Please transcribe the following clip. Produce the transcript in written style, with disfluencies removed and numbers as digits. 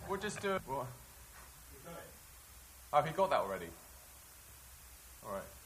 We'll just do it. What? Oh, have you got that already? All right.